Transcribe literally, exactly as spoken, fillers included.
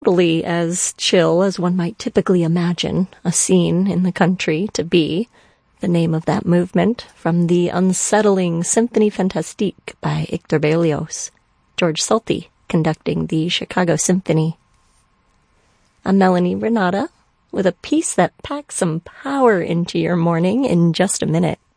totally as chill as one might typically imagine a scene in the country to be. The name of that movement, from the unsettling Symphonie Fantastique by Hector Berlioz, George Solti conducting the Chicago Symphony. I'm Melanie Renata, with a piece that packs some power into your morning in just a minute.